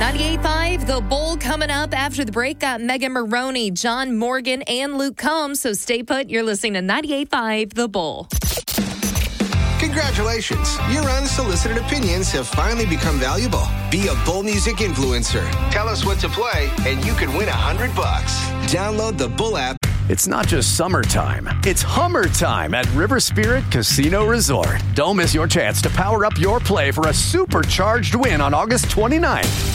98.5, The Bull coming up after the break. Got Megan Maroney, John Morgan, and Luke Combs. So stay put. You're listening to 98.5, The Bull. Congratulations. Your unsolicited opinions have finally become valuable. Be a Bull Music influencer. Tell us what to play, and you could win $100. Download the Bull app. It's not just summertime. It's Hummer time at River Spirit Casino Resort. Don't miss your chance to power up your play for a supercharged win on August 29th.